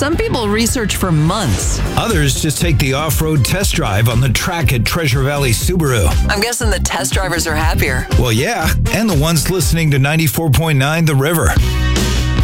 Some people research for months. Others just take the off-road test drive on the track at Treasure Valley Subaru. I'm guessing the test drivers are happier. Well, yeah, and the ones listening to 94.9 The River.